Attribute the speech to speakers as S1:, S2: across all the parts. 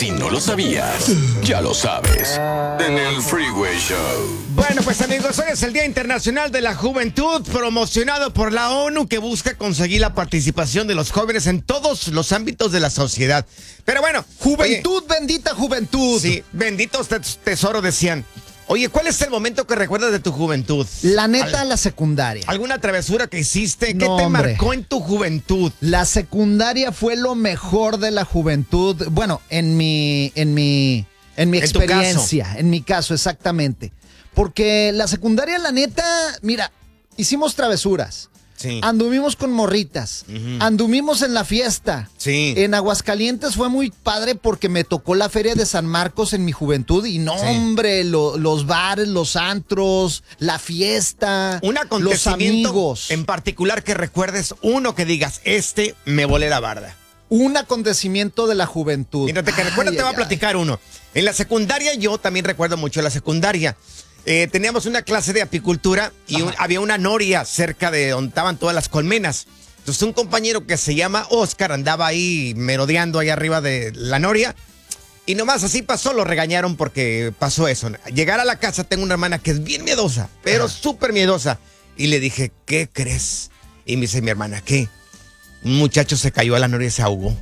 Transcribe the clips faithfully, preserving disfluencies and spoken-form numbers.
S1: Si no lo sabías, ya lo sabes. En el Freeway Show.
S2: Bueno, pues amigos, hoy es el Día Internacional de la Juventud, promocionado por la ONU, que busca conseguir la participación de los jóvenes en todos los ámbitos de la sociedad. Pero bueno,
S3: juventud,
S2: oye,
S3: bendita juventud.
S2: Sí, benditos tes tesoro decían. Oye, ¿cuál es el momento que recuerdas de tu juventud?
S3: La neta, Al la secundaria.
S2: ¿Alguna travesura que hiciste? ¿Qué
S3: no,
S2: te
S3: hombre.
S2: marcó en tu juventud?
S3: La secundaria fue lo mejor de la juventud. Bueno, en mi, en mi, en mi experiencia, en mi caso, exactamente. Porque la secundaria, la neta, mira, hicimos travesuras.
S2: Sí.
S3: Anduvimos con morritas, uh-huh. anduvimos en la fiesta.
S2: Sí.
S3: En Aguascalientes fue muy padre porque me tocó la feria de San Marcos en mi juventud y no, sí. hombre, lo, los bares, los antros, la fiesta,
S2: un acontecimiento
S3: los amigos.
S2: En particular que recuerdes, uno que digas, este me volé la barda.
S3: Un acontecimiento de la juventud.
S2: Mírate que recuerda, te voy a platicar uno. En la secundaria, yo también recuerdo mucho la secundaria. Eh, teníamos una clase de apicultura y un, había una noria cerca de donde estaban todas las colmenas. Entonces un compañero que se llama Oscar andaba ahí merodeando ahí arriba de la noria y nomás así pasó, lo regañaron porque pasó eso. Llegar a la casa, tengo una hermana que es bien miedosa, pero súper miedosa. Y le dije, ¿qué crees? Y me dice mi hermana, ¿qué? Un muchacho se cayó a la noria y se ahogó.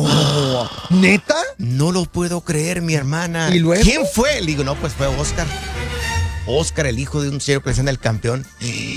S3: No, ¿neta?
S2: No lo puedo creer, mi hermana.
S3: ¿Y luego?
S2: ¿Quién fue? Le digo, no, pues fue Oscar. Oscar, el hijo de un señor que le decían el campeón.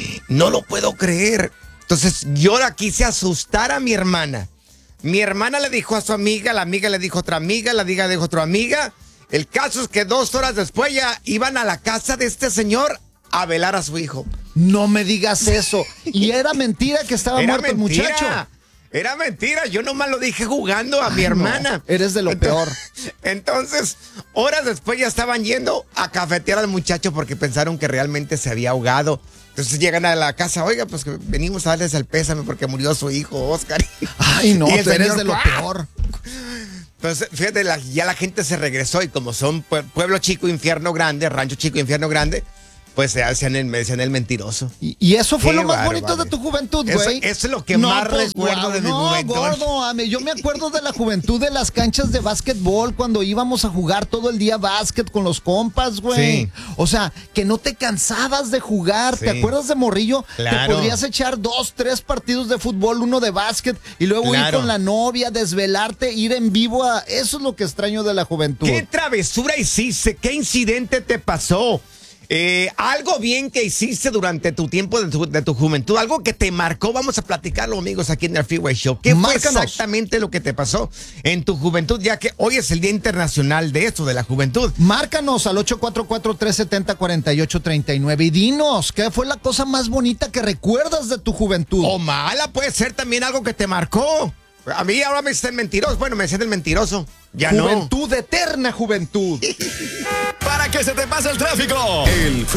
S2: No lo puedo creer. Entonces yo la quise asustar a mi hermana. Mi hermana le dijo a su amiga, la amiga le dijo a otra amiga, la amiga le dijo a otra amiga. El caso es que dos horas después ya iban a la casa de este señor a velar a su hijo.
S3: No me digas eso. Y era mentira que estaba
S2: era
S3: muerto
S2: mentira.
S3: el muchacho.
S2: Era mentira, yo nomás lo dije jugando a Ay, mi hermana.
S3: No, eres de lo
S2: entonces,
S3: peor.
S2: Entonces, horas después ya estaban yendo a cafetear al muchacho porque pensaron que realmente se había ahogado. Entonces llegan a la casa, oiga, pues que venimos a darles el pésame porque murió su hijo, Oscar.
S3: Ay, no, tú eres de lo
S2: ¡ah!
S3: peor.
S2: Entonces, fíjate, la, ya la gente se regresó y como son pueblo chico, infierno grande, rancho chico, infierno grande, pues se hacían el, me decían el mentiroso.
S3: Y, y eso fue
S2: Qué
S3: lo más
S2: bárbaro.
S3: bonito de tu juventud, güey.
S2: Eso, eso es lo que
S3: no,
S2: más
S3: pues,
S2: recuerdo
S3: wow,
S2: de mi
S3: no,
S2: juventud.
S3: Gordo, ame, yo me acuerdo de la juventud de las canchas de básquetbol cuando íbamos a jugar todo el día básquet con los compas, güey.
S2: Sí.
S3: O sea, que no te cansabas de jugar.
S2: Sí.
S3: ¿Te acuerdas de morrillo?
S2: Claro.
S3: Te podrías echar dos, tres partidos de fútbol, uno de básquet y luego
S2: Claro.
S3: ir con la novia, desvelarte, ir en vivo a... Eso es lo que extraño de la juventud.
S2: ¿Qué travesura hiciste? ¿Qué incidente te pasó? Eh, algo bien que hiciste durante tu tiempo de tu, de tu juventud, algo que te marcó. Vamos a platicarlo, amigos, aquí en el Freeway Show. ¿Qué
S3: Márcanos.
S2: fue exactamente lo que te pasó en tu juventud? Ya que hoy es el Día Internacional de esto, de la juventud.
S3: Márcanos al ocho cuatro cuatro, tres siete cero, cuatro ocho tres nueve y dinos, ¿qué fue la cosa más bonita que recuerdas de tu juventud?
S2: O mala, puede ser también algo que te marcó. A mí ahora me dicen mentiroso. Bueno, me dicen el mentiroso. Ya
S3: juventud, no. Eterna juventud.
S1: Para que se te pase el tráfico. El